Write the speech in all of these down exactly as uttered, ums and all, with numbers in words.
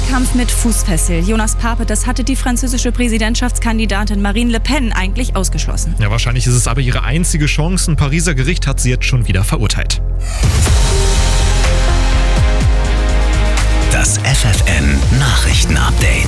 Wahlkampf mit Fußfessel. Jonas Pape, das hatte die französische Präsidentschaftskandidatin Marine Le Pen eigentlich ausgeschlossen. Ja, wahrscheinlich ist es aber ihre einzige Chance. Ein Pariser Gericht hat sie jetzt schon wieder verurteilt. Das F F N Nachrichten-Update.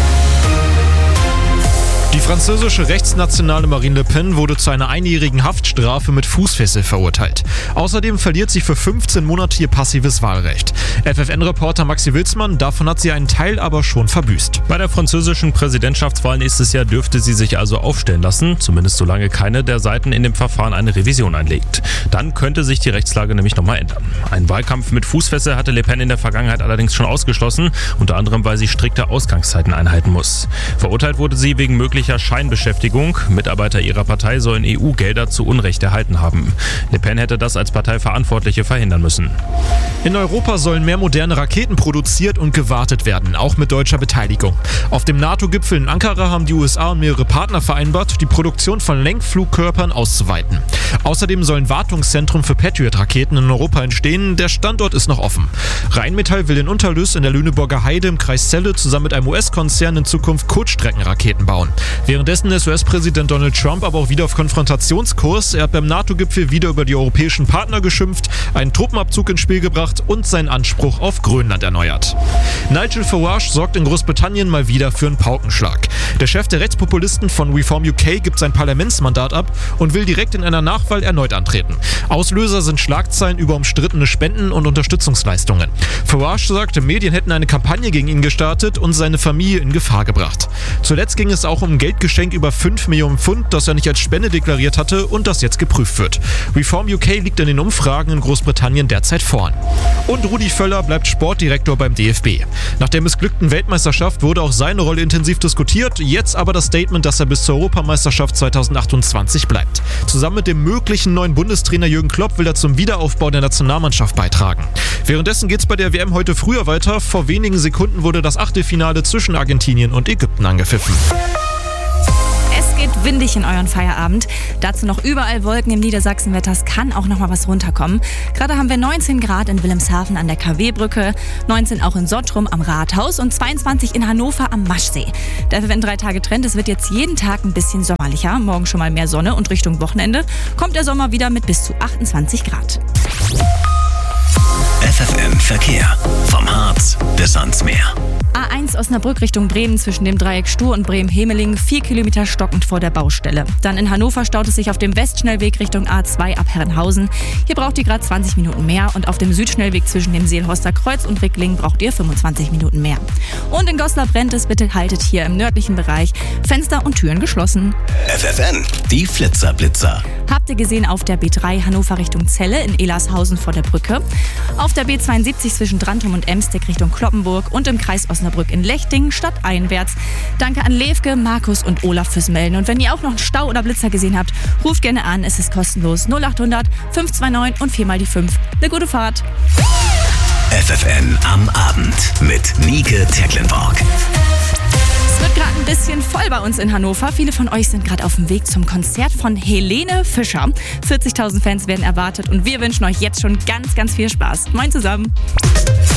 Die französische rechtsnationale Marine Le Pen wurde zu einer einjährigen Haftstrafe mit Fußfessel verurteilt. Außerdem verliert sie für fünfzehn Monate ihr passives Wahlrecht. F F N-Reporter Maxi Wilsmann, davon hat sie einen Teil aber schon verbüßt. Bei der französischen Präsidentschaftswahl nächstes Jahr dürfte sie sich also aufstellen lassen, zumindest solange keine der Seiten in dem Verfahren eine Revision einlegt. Dann könnte sich die Rechtslage nämlich nochmal ändern. Ein Wahlkampf mit Fußfessel hatte Le Pen in der Vergangenheit allerdings schon ausgeschlossen, unter anderem weil sie strikte Ausgangszeiten einhalten muss. Verurteilt wurde sie wegen möglicher Scheinbeschäftigung. Mitarbeiter ihrer Partei sollen E U-Gelder zu Unrecht erhalten haben. Le Pen hätte das als Parteiverantwortliche verhindern müssen. In Europa sollen mehr moderne Raketen produziert und gewartet werden, auch mit deutscher Beteiligung. Auf dem NATO-Gipfel in Ankara haben die U S A und mehrere Partner vereinbart, die Produktion von Lenkflugkörpern auszuweiten. Außerdem sollen Wartungszentren für Patriot-Raketen in Europa entstehen. Der Standort ist noch offen. Rheinmetall will in Unterlüß in der Lüneburger Heide im Kreis Celle zusammen mit einem U S-Konzern in Zukunft Kurzstreckenraketen bauen. Währenddessen ist U S-Präsident Donald Trump aber auch wieder auf Konfrontationskurs. Er hat beim NATO-Gipfel wieder über die europäischen Partner geschimpft, einen Truppenabzug ins Spiel gebracht und seinen Anspruch auf Grönland erneuert. Nigel Farage sorgt in Großbritannien mal wieder für einen Paukenschlag. Der Chef der Rechtspopulisten von Reform U K gibt sein Parlamentsmandat ab und will direkt in einer Nachwahl erneut antreten. Auslöser sind Schlagzeilen über umstrittene Spenden und Unterstützungsleistungen. Farage sagte, Medien hätten eine Kampagne gegen ihn gestartet und seine Familie in Gefahr gebracht. Zuletzt ging es auch um ein Geldgeschenk über fünf Millionen Pfund, das er nicht als Spende deklariert hatte und das jetzt geprüft wird. Reform U K liegt in den Umfragen in Großbritannien derzeit vorn. Und Rudi Völler bleibt Sportdirektor beim D F B. Nach der missglückten Weltmeisterschaft wurde auch seine Rolle intensiv diskutiert, jetzt aber das Statement, dass er bis zur Europameisterschaft zweitausendachtundzwanzig bleibt. Zusammen mit dem möglichen neuen Bundestrainer Jürgen Klopp will er zum Wiederaufbau der Nationalmannschaft beitragen. Währenddessen geht es bei der W M heute früher weiter. Vor wenigen Sekunden wurde das Achtelfinale zwischen Argentinien und Ägypten angepfiffen. Es geht windig in euren Feierabend. Dazu noch überall Wolken im Niedersachsenwetter. Es kann auch noch mal was runterkommen. Gerade haben wir neunzehn Grad in Wilhelmshaven an der K W-Brücke, neunzehn auch in Sottrum am Rathaus und zweiundzwanzig in Hannover am Maschsee. Der F F N drei Tage Trend, es wird jetzt jeden Tag ein bisschen sommerlicher. Morgen schon mal mehr Sonne und Richtung Wochenende kommt der Sommer wieder mit bis zu achtundzwanzig Grad. F F N Verkehr. Vom Harz bis ans Meer. A eins Osnabrück Richtung Bremen zwischen dem Dreieck Stur und Bremen-Hemeling, vier Kilometer stockend vor der Baustelle. Dann in Hannover staut es sich auf dem Westschnellweg Richtung A zwei ab Herrenhausen. Hier braucht ihr gerade zwanzig Minuten mehr und auf dem Südschnellweg zwischen dem Seelhorster Kreuz und Rickling braucht ihr fünfundzwanzig Minuten mehr. Und in Goslar brennt es, bitte haltet hier im nördlichen Bereich Fenster und Türen geschlossen. F F N, die Flitzer-Blitzer. Habt ihr gesehen auf der B drei Hannover Richtung Celle in Elershausen vor der Brücke, auf der B zweiundsiebzig zwischen Drantum und Emsteg Richtung Kloppenburg und im Kreis Osnabrück in Lechting stadteinwärts. Danke an Levke, Markus und Olaf fürs Melden. Und wenn ihr auch noch einen Stau oder Blitzer gesehen habt, ruft gerne an, es ist kostenlos null achthundert fünf zwei neun und vier mal die fünf. Eine gute Fahrt. F F N am Abend mit Nike Tecklenburg. Es wird gerade ein bisschen voll bei uns in Hannover. Viele von euch sind gerade auf dem Weg zum Konzert von Helene Fischer. vierzigtausend Fans werden erwartet und wir wünschen euch jetzt schon ganz, ganz viel Spaß. Moin zusammen.